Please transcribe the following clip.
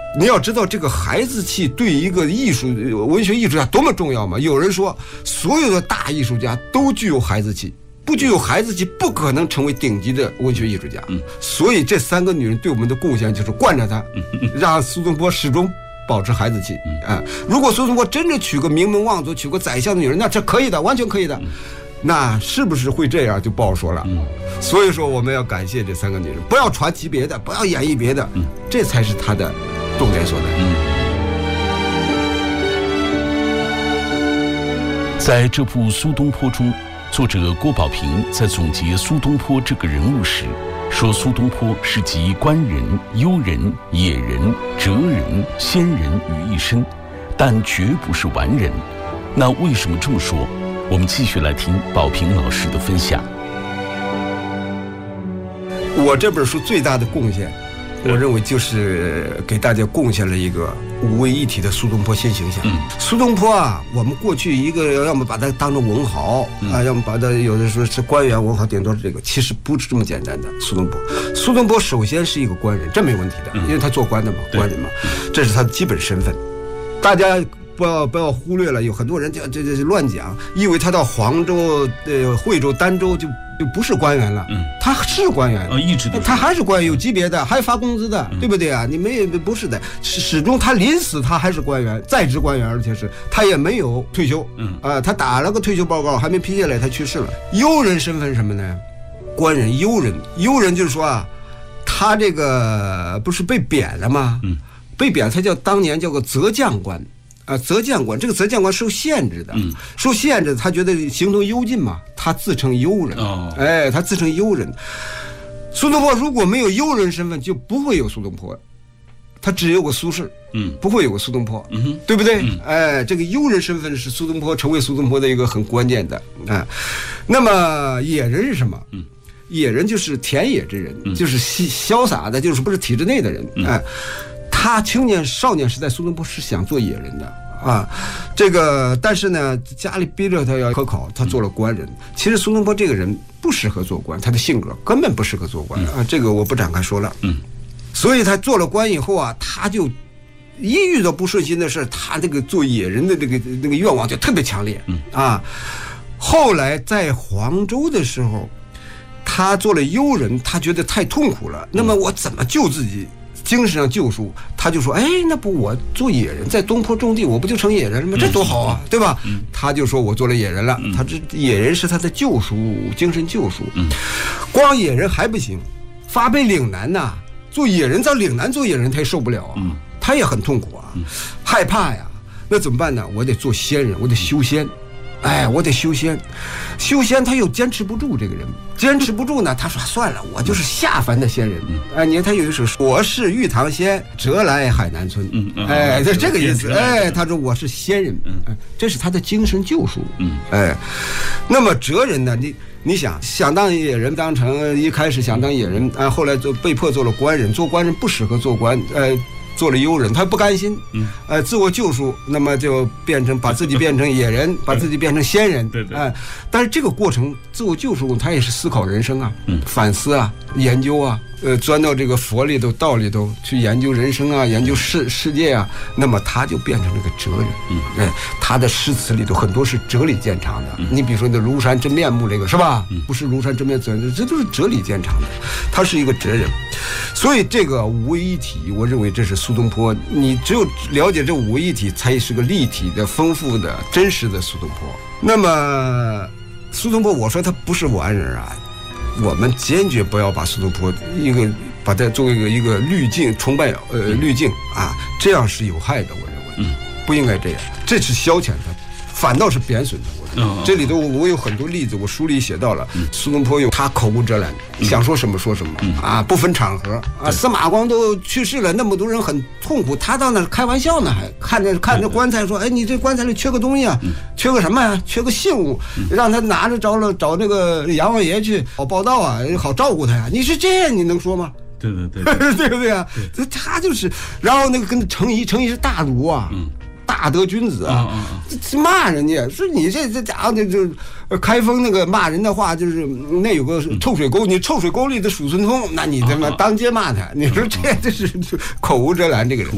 你要知道这个孩子气对一个文学艺术家多么重要嘛？有人说，所有的大艺术家都具有孩子气，不具有孩子气，不可能成为顶级的文学艺术家。所以这3个女人对我们的贡献就是惯着她，让苏东坡始终保持孩子气。如果苏东坡真正娶个名门望族、娶个宰相的女人，那这可以的，完全可以的。那是不是会这样就不好说了。所以说我们要感谢这3个女人，不要传奇别的，不要演绎别的，这才是她的重点所在。 在这部《苏东坡》中，作者郭宝平在总结苏东坡这个人物时说，苏东坡是集官人、幽人、野人、哲人、仙人于一身，但绝不是完人。那为什么这么说？我们继续来听宝平老师的分享。 我这本书最大的贡献，我认为就是给大家贡献了一个五位一体的苏东坡新形象。苏东坡啊，我们过去一个要么把他当成文豪啊，要么把他有的时候是官员文豪，顶多是这个，其实不是这么简单的。苏东坡首先是一个官人，这没问题的，因为他做官的嘛，官人嘛，这是他的基本身份。大家不要忽略了，有很多人这乱讲，以为他到黄州、惠州、儋州就不是官员了。他是官员，一直他还是官员，有级别的，还发工资的，对不对啊？你不是的，始终他临死他还是官员，在职官员，而且是他也没有退休。他打了个退休报告，还没批下来，他去世了。幽人身份是什么呢？官人，幽人就是说啊，他这个不是被贬了吗？被贬，他当年叫个责将官。责将官，这个责将官受限制的，受限制，他觉得形同幽禁嘛，他自称幽人。他自称幽人。苏东坡如果没有幽人身份，就不会有苏东坡，他只有个苏轼，不会有个苏东坡，对不对？这个幽人身份是苏东坡成为苏东坡的一个很关键的。那么野人是什么？野人就是田野之人，就是潇洒的，就是不是体制内的人。他少年时代，苏东坡是想做野人的这个，但是呢，家里逼着他要科考，他做了官人。其实苏东坡这个人不适合做官，他的性格根本不适合做官这个我不展开说了。所以他做了官以后啊，他就一遇到不顺心的事，他这个做野人的那个愿望就特别强烈后来在黄州的时候，他做了幽人，他觉得太痛苦了。那么我怎么救自己？精神上救赎，他就说：“那不我做野人，在东坡种地，我不就成野人了吗？这多好啊，对吧？”他就说：“我做了野人了。”他这野人是他的救赎，精神救赎。光野人还不行，发配岭南呐，做野人在岭南做野人，他也受不了啊，他也很痛苦啊，害怕呀。那怎么办呢？我得做仙人，我得修仙。我得修仙，他又坚持不住，这个人坚持不住呢。他说算了，我就是下凡的仙人。你看他有一首说：“我是玉堂仙，折来海南村。”就这个意思。他说我是仙人。这是他的精神救赎。那么哲人呢？你想当野人，当成一开始想当野人，后来就被迫做了官人。做官人不适合做官，做了幽人，他不甘心，自我救赎，那么就把自己变成野人，把自己变成仙人。但是这个过程自我救赎，他也是思考人生啊，反思啊，研究啊，钻到这个佛里头、道里头去研究人生啊，研究世界啊，那么他就变成了个哲人。他的诗词里头很多是哲理见长的。你比如说那庐山真面目，这个是吧？不是庐山真面目，这都是哲理见长的。他是一个哲人，所以这个五位一体，我认为这是苏东坡。你只有了解这五位一体，才是个立体的、丰富的、真实的苏东坡。那么苏东坡，我说他不是完人啊。我们坚决不要把苏东坡把它作为一个滤镜，崇拜滤镜啊，这样是有害的。我认为，不应该这样，这是消遣他，反倒是贬损他。这里头我有很多例子，我书里写到了。苏东坡他口无遮拦，想说什么说什么不分场合司马光都去世了，那么多人很痛苦，他到那开玩笑呢，还看着棺材说：“你这棺材里缺个东西啊，缺个什么呀？缺个信物，让他拿着找那个阎王爷去好报道啊，好照顾他呀。”你是这样，你能说吗？ 对对不对啊？他就是，然后那个跟程颐是大儒啊。大德君子骂人家说你这家伙就开封那个骂人的话，就是那有个臭水沟，你臭水沟里的鼠孙通，那你他妈当街骂他，你说这是口无遮拦这个人。